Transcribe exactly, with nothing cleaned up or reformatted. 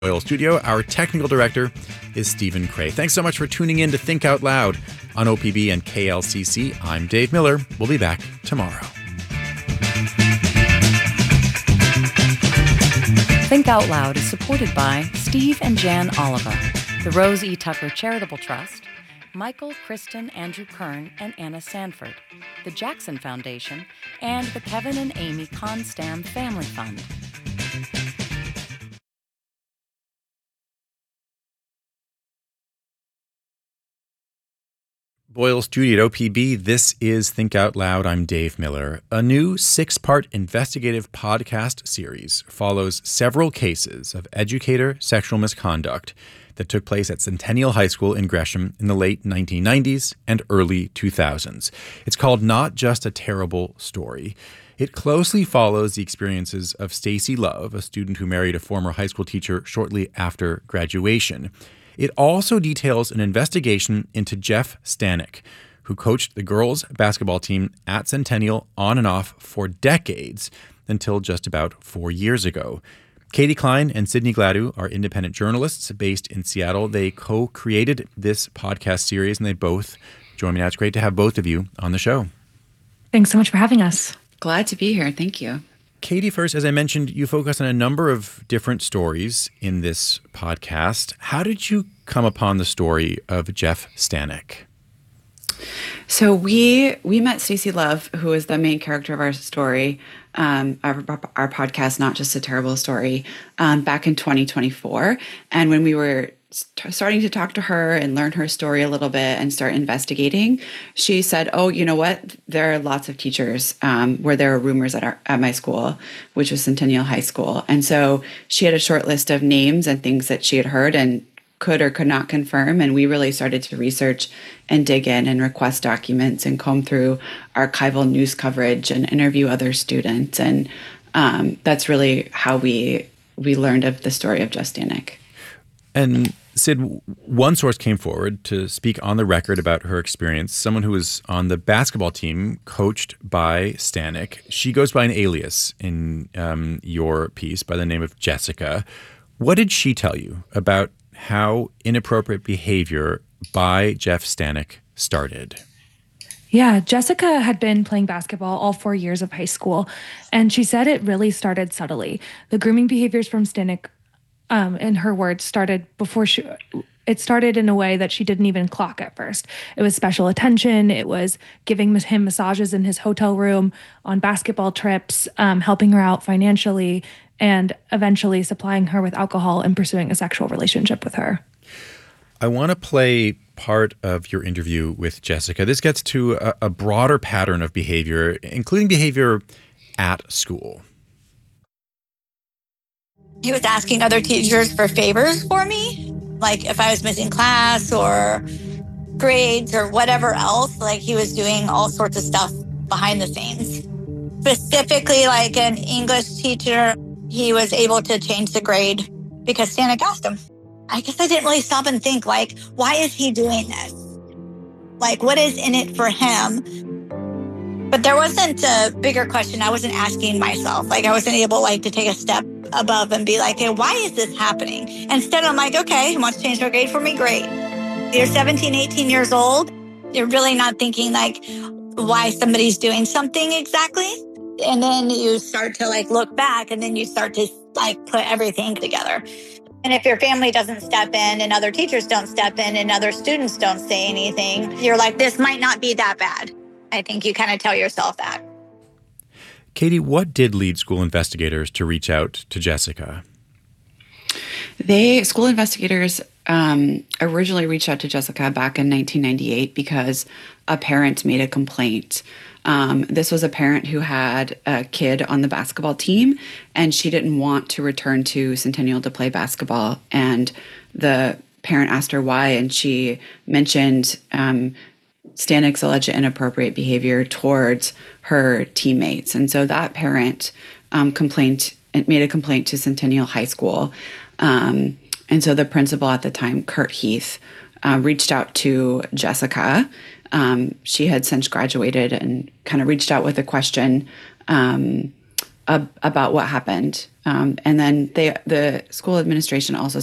Oil Studio. Our technical director is Stephen Cray. Thanks so much for tuning in to Think Out Loud on O P B and K L C C. I'm Dave Miller. We'll be back tomorrow. Think Out Loud is supported by Steve and Jan Oliva, the Rose E. Tucker Charitable Trust, Michael, Kristen, Andrew Kern, and Anna Sanford, the Jackson Foundation, and the Kevin and Amy Constam Family Fund. Boyle Studio at O P B, this is Think Out Loud. I'm Dave Miller. A new six-part investigative podcast series follows several cases of educator sexual misconduct that took place at Centennial High School in Gresham in the late nineteen nineties and early two thousands. It's called Not Just a Terrible Story. It closely follows the experiences of Stacy Love, a student who married a former high school teacher shortly after graduation. It also details an investigation into Jeff Stanek, who coached the girls' basketball team at Centennial on and off for decades until just about four years ago. Katie Klein and Sydney Gladue are independent journalists based in Seattle. They co-created this podcast series, and they both join me now. It's great to have both of you on the show. Thanks so much for having us. Glad to be here. Thank you. Katie, first, as I mentioned, you focus on a number of different stories in this podcast. How did you come upon the story of Jeff Stanek? So we we met Stacy Love, who is the main character of our story, um, our, our podcast, Not Just a Terrible Story, um, back in twenty twenty-four. And when we were st- starting to talk to her and learn her story a little bit and start investigating, she said, oh, you know what? There are lots of teachers um, where there are rumors at, our, at my school, which was Centennial High School. And so she had a short list of names and things that she had heard and could or could not confirm. And we really started to research and dig in and request documents and comb through archival news coverage and interview other students. And um, that's really how we we learned of the story of Jeff Stanek. And Sid, one source came forward to speak on the record about her experience, someone who was on the basketball team coached by Stanek. She goes by an alias in um, your piece by the name of Jessica. What did she tell you about how inappropriate behavior by Jeff Stanek started? Yeah, Jessica had been playing basketball all four years of high school, and she said it really started subtly. The grooming behaviors from Stanek, um, in her words, started before she... It started in a way that she didn't even clock at first. It was special attention. It was giving him massages in his hotel room, on basketball trips, um, helping her out financially, and eventually supplying her with alcohol and pursuing a sexual relationship with her. I want to play part of your interview with Jessica. This gets to a, a broader pattern of behavior, including behavior at school. He was asking other teachers for favors for me, like if I was missing class or grades or whatever else. Like he was doing all sorts of stuff behind the scenes. Specifically, like an English teacher, he was able to change the grade because Stanek asked him. I guess I didn't really stop and think, like, why is he doing this? Like, what is in it for him? But there wasn't a bigger question I wasn't asking myself. Like, I wasn't able, like, to take a step above and be like, hey, why is this happening? Instead, I'm like, okay, he wants to change my grade for me, great. You're seventeen, eighteen years old. You're really not thinking, like, why somebody's doing something exactly. And then you start to like look back and then you start to like put everything together. And if your family doesn't step in and other teachers don't step in and other students don't say anything, you're like, this might not be that bad. I think you kind of tell yourself that. Katie, what did lead school investigators to reach out to Jessica? They, school investigators um, originally reached out to Jessica back in nineteen ninety-eight because a parent made a complaint. Um, this was a parent who had a kid on the basketball team, and she didn't want to return to Centennial to play basketball. And the parent asked her why, and she mentioned um, Stanek's alleged inappropriate behavior towards her teammates. And so that parent um, complained, made a complaint to Centennial High School. Um, and so the principal at the time, Kurt Heath, uh, reached out to Jessica. Um, she had since graduated and kind of reached out with a question, um, uh, about what happened. Um, and then they, the school administration also